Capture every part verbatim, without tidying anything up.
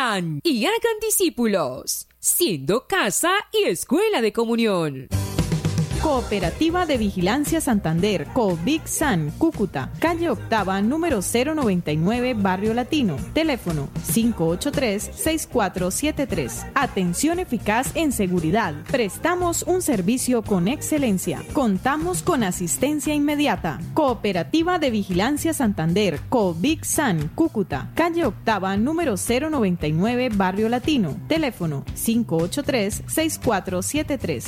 Vayan y hagan discípulos, siendo casa y escuela de comunión. Cooperativa de Vigilancia Santander, Covigsan, Cúcuta, calle Octava, número cero noventa y nueve, Barrio Latino. Teléfono cinco ocho tres, seis cuatro siete tres. Atención eficaz en seguridad. Prestamos un servicio con excelencia. Contamos con asistencia inmediata. Cooperativa de Vigilancia Santander, Covigsan, Cúcuta, calle Octava, número cero noventa y nueve, Barrio Latino. Teléfono cinco ocho tres, seis cuatro siete tres.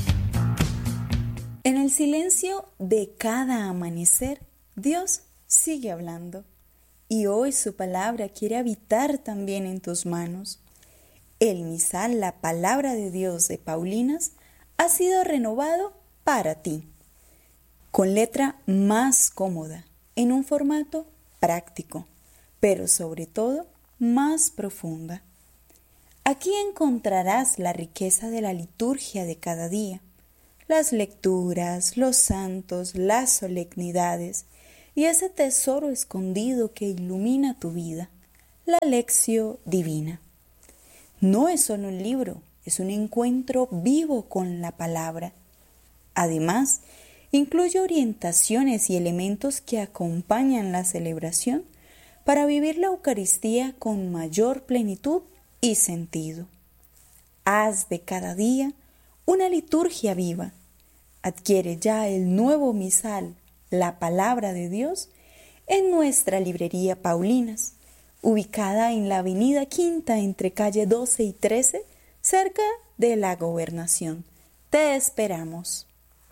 En el silencio de cada amanecer, Dios sigue hablando. Y hoy su palabra quiere habitar también en tus manos. El misal, la palabra de Dios de Paulinas, ha sido renovado para ti. Con letra más cómoda, en un formato práctico, pero sobre todo más profunda. Aquí encontrarás la riqueza de la liturgia de cada día, las lecturas, los santos, las solemnidades y ese tesoro escondido que ilumina tu vida, la lección divina. No es solo un libro, es un encuentro vivo con la palabra. Además, incluye orientaciones y elementos que acompañan la celebración para vivir la Eucaristía con mayor plenitud y sentido. Haz de cada día una liturgia viva. Adquiere ya el nuevo misal, la palabra de Dios, en nuestra librería Paulinas, ubicada en la avenida Quinta entre calle doce y trece, cerca de la Gobernación. Te esperamos.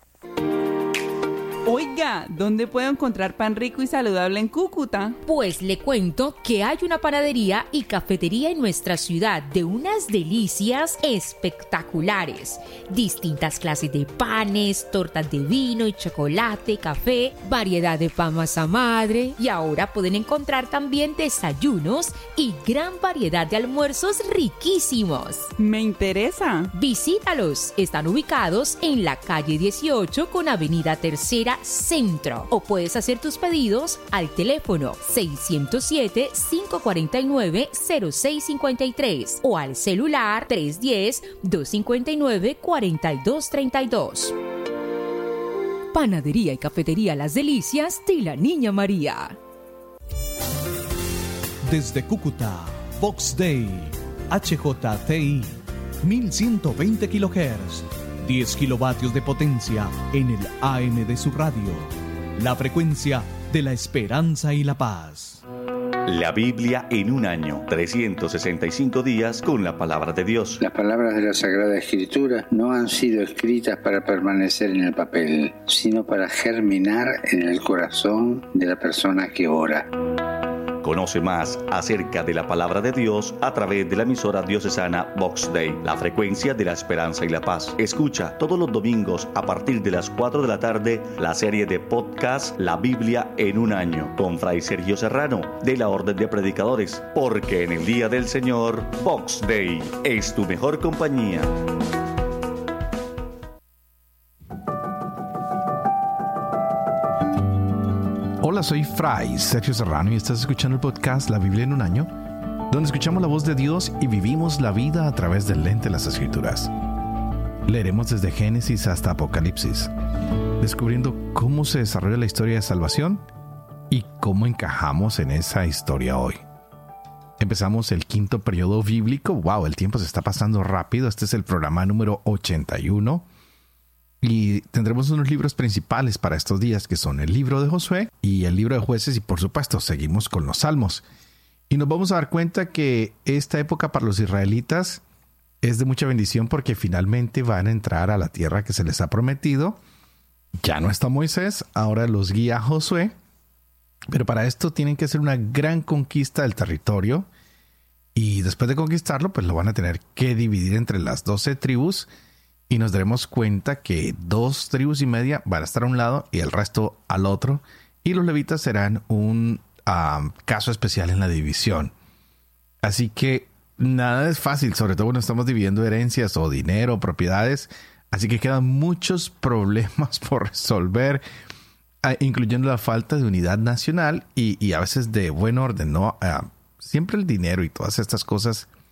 Oiga, ¿dónde puedo encontrar pan rico y saludable en Cúcuta? Pues le cuento que hay una panadería y cafetería en nuestra ciudad de unas delicias espectaculares. Distintas clases de panes, tortas de vino y chocolate, café, variedad de pan masa madre. Y ahora pueden encontrar también desayunos y gran variedad de almuerzos riquísimos. Me interesa. Visítalos. Están ubicados en la calle dieciocho con avenida Tercera Centro, o puedes hacer tus pedidos al teléfono seiscientos siete, cinco cuatro nueve, cero seis cinco tres o al celular tres uno cero, dos cinco nueve, cuatro dos tres dos. Panadería y cafetería Las Delicias de la Niña María. Desde Cúcuta, Vox Day, H J T I, mil ciento veinte kilohertz. diez kilovatios de potencia en el A M de su radio. La frecuencia de la esperanza y la paz. La Biblia en un año, trescientos sesenta y cinco días con la palabra de Dios. Las palabras de la Sagrada Escritura no han sido escritas para permanecer en el papel, sino para germinar en el corazón de la persona que ora. Conoce más acerca de la palabra de Dios a través de la emisora diocesana Vox Day, la frecuencia de la esperanza y la paz. Escucha todos los domingos a partir de las cuatro de la tarde la serie de podcast La Biblia en un año con Fray Sergio Serrano de la Orden de Predicadores, porque en el día del Señor, Vox Day es tu mejor compañía. Hola, soy Fray Sergio Serrano y estás escuchando el podcast La Biblia en un año, donde escuchamos la voz de Dios y vivimos la vida a través del lente de las Escrituras. Leeremos desde Génesis hasta Apocalipsis, descubriendo cómo se desarrolla la historia de salvación y cómo encajamos en esa historia hoy. Empezamos el quinto periodo bíblico. ¡Wow! El tiempo se está pasando rápido. Este es el programa número ochenta y uno. Y tendremos unos libros principales para estos días, que son el libro de Josué y el libro de Jueces, y por supuesto seguimos con los Salmos. Y nos vamos a dar cuenta que esta época para los israelitas es de mucha bendición, porque finalmente van a entrar a la tierra que se les ha prometido. Ya no está Moisés, ahora los guía Josué, pero para esto tienen que hacer una gran conquista del territorio, y después de conquistarlo pues lo van a tener que dividir entre las doce tribus. Y nos daremos cuenta que dos tribus y media van a estar a un lado y el resto al otro. Y los levitas serán un um, caso especial en la división. Así que nada es fácil, sobre todo cuando estamos dividiendo herencias o dinero o propiedades. Así que quedan muchos problemas por resolver, incluyendo la falta de unidad nacional y, y a veces de buen orden, ¿no? Uh, siempre el dinero y todas estas cosas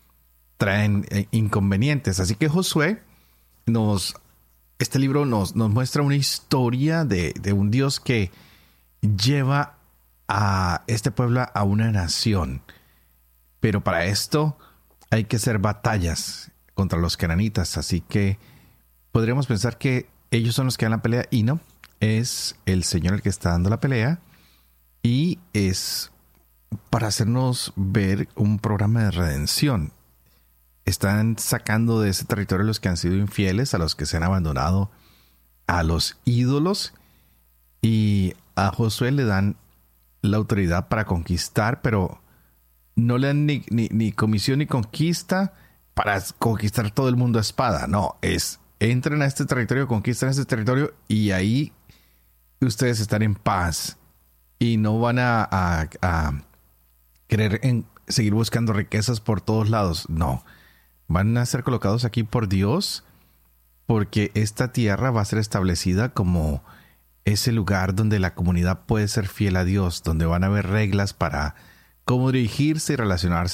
traen eh, inconvenientes. Así que Josué nos, este libro nos, nos muestra una historia de, de un Dios que lleva a este pueblo a una nación. Pero para esto hay que hacer batallas contra los cananitas. Así que podríamos pensar que ellos son los que dan la pelea y no. Es el Señor el que está dando la pelea y es para hacernos ver un programa de redención. Están sacando de ese territorio a los que han sido infieles, a los que se han abandonado a los ídolos, y a Josué le dan la autoridad para conquistar, pero no le dan ni, ni, ni comisión ni conquista para conquistar todo el mundo a espada. No, es entren a este territorio, conquistan este territorio y ahí ustedes están en paz y no van a, a, a querer en, seguir buscando riquezas por todos lados. No, van a ser colocados aquí por Dios, porque esta tierra va a ser establecida como ese lugar donde la comunidad puede ser fiel a Dios, donde van a haber reglas para cómo dirigirse y relacionarse